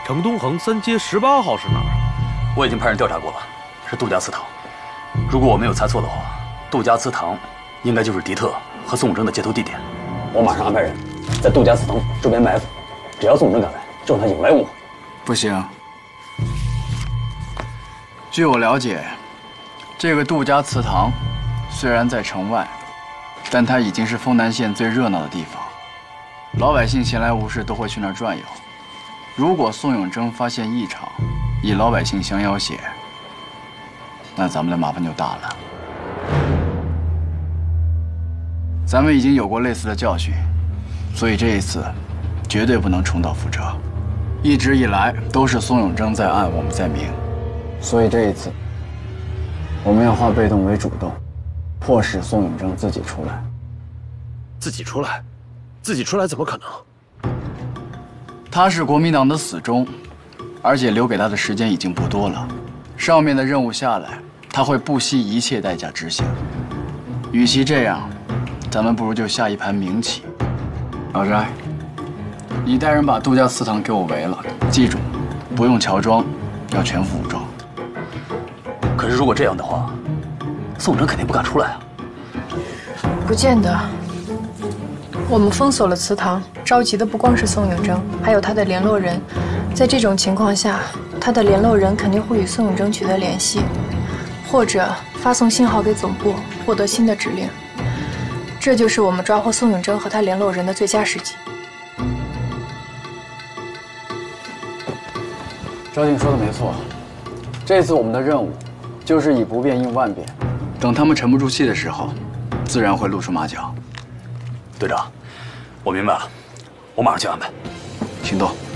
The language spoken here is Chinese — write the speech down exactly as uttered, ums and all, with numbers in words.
城东横三街十八号是哪儿啊？ 我已经派人调查过了，是杜家祠堂。如果我没有猜错的话，杜家祠堂应该就是迪特和宋永贞的接头地点。 我马上安排人在杜家祠堂周边埋伏，只要宋永贞赶来，就让他有来无往。 不行。据我了解，这个杜家祠堂虽然在城外，但它已经是丰南县最热闹的地方，老百姓闲来无事都会去那儿转悠。如果宋永贞发现异常，以老百姓相要挟，那咱们的麻烦就大了。咱们已经有过类似的教训，所以这一次绝对不能重蹈覆辙。一直以来都是宋永贞在暗，我们在明，所以这一次我们要化被动为主动，迫使宋永贞自己出来。 自己出来？自己出来怎么可能？ 他是国民党的死忠，而且留给他的时间已经不多了。上面的任务下来，他会不惜一切代价执行。与其这样，咱们不如就下一盘明棋。老翟，你带人把杜家祠堂给我围了，记住，不用乔装，要全副武装。 可是如果这样的话，宋永贞肯定不敢出来啊。 不见得。我们封锁了祠堂，着急的不光是宋永贞，还有他的联络人。在这种情况下，他的联络人肯定会与宋永贞取得联系，或者发送信号给总部，获得新的指令。这就是我们抓获宋永贞和他联络人的最佳时机。 赵静说的没错，这次我们的任务就是以不变应万变，等他们沉不住气的时候，自然会露出马脚。 队长，我明白了，我马上去安排。 行动。